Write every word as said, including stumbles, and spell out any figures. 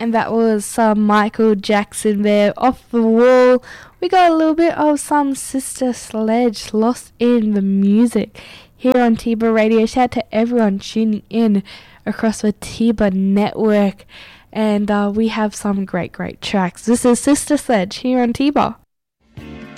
And that was some Michael Jackson there, Off the Wall. We got a little bit of some Sister Sledge, Lost in the Music, here on T B A Radio. Shout out to everyone tuning in across the T B A network. And uh, we have some great, great tracks. This is Sister Sledge here on T B A.